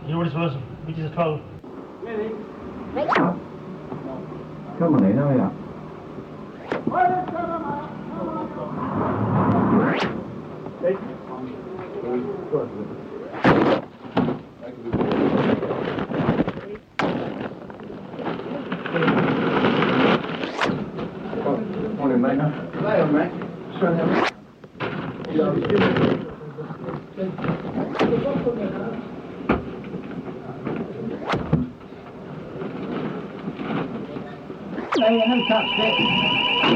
Joris was, which is 12. Come on, now, yeah. Morning, mate. Lay on, mate. No, you haven't touched it.